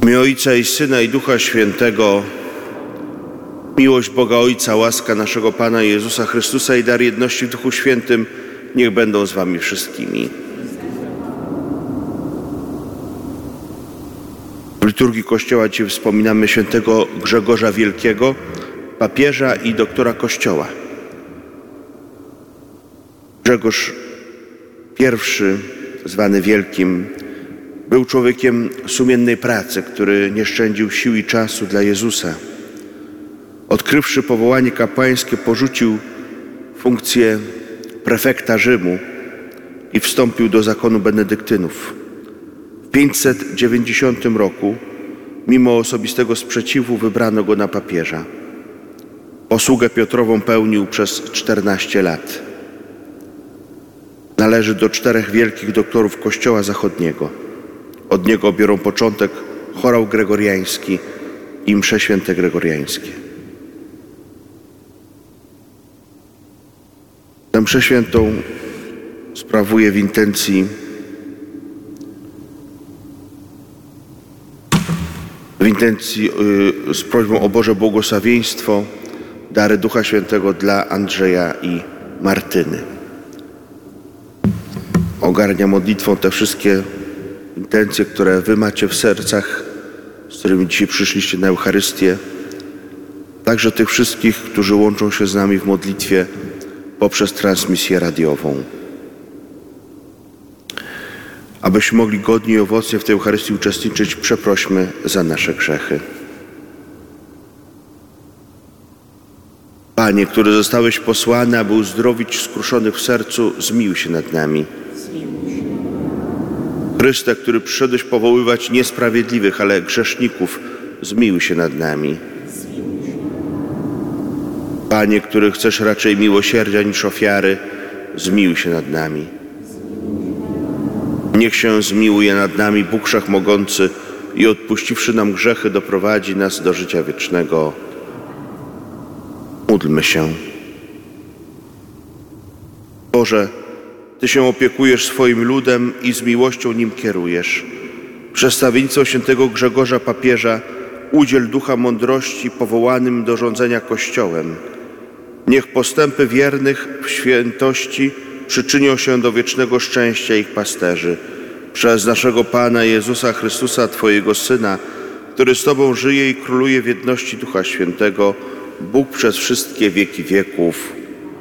W imię Ojca i Syna i Ducha Świętego. Miłość Boga Ojca, łaska naszego Pana Jezusa Chrystusa i dar jedności w Duchu Świętym niech będą z wami wszystkimi. W liturgii Kościoła dzisiaj wspominamy świętego Grzegorza Wielkiego, papieża i doktora Kościoła. Grzegorz I, zwany Wielkim, był człowiekiem sumiennej pracy, który nie szczędził sił i czasu dla Jezusa. Odkrywszy powołanie kapłańskie, porzucił funkcję prefekta Rzymu i wstąpił do zakonu benedyktynów. W 590 roku, mimo osobistego sprzeciwu, wybrano go na papieża. Posługę Piotrową pełnił przez 14 lat. Należy do 4 wielkich doktorów Kościoła Zachodniego. Od niego biorą początek chorał gregoriański i msze święte gregoriańskie. Tę mszę świętą sprawuję w intencji z prośbą o Boże błogosławieństwo, dary Ducha Świętego dla Andrzeja i Martyny. Ogarnia modlitwą te wszystkie intencje, które wy macie w sercach, z którymi dzisiaj przyszliście na Eucharystię. Także tych wszystkich, którzy łączą się z nami w modlitwie poprzez transmisję radiową. Abyśmy mogli godnie i owocnie w tej Eucharystii uczestniczyć, przeprośmy za nasze grzechy. Panie, który zostałeś posłany, aby uzdrowić skruszonych w sercu, zmiłuj się nad nami. Chryste, który przyszedłeś powoływać niesprawiedliwych, ale grzeszników, zmiłuj się nad nami. Panie, który chcesz raczej miłosierdzia niż ofiary, zmiłuj się nad nami. Niech się zmiłuje nad nami Bóg Wszechmogący i odpuściwszy nam grzechy, doprowadzi nas do życia wiecznego. Módlmy się. Boże, Ty się opiekujesz swoim ludem i z miłością nim kierujesz. Przez stawiennictwo świętego Grzegorza papieża udziel ducha mądrości powołanym do rządzenia Kościołem. Niech postępy wiernych w świętości przyczynią się do wiecznego szczęścia ich pasterzy. Przez naszego Pana Jezusa Chrystusa, Twojego Syna, który z Tobą żyje i króluje w jedności Ducha Świętego, Bóg przez wszystkie wieki wieków.